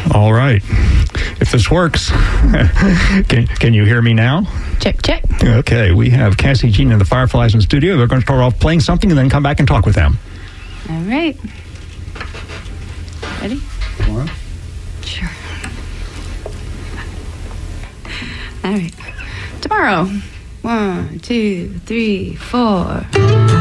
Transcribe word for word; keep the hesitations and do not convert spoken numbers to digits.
All right. If this works, can, can you hear me now? Check, check. Okay, we have Cassie, Gene, and the Fireflies in the studio. They're going to start off playing something and then come back and talk with them. All right. Ready? Tomorrow? Sure. All right. Tomorrow. One, two, three, four.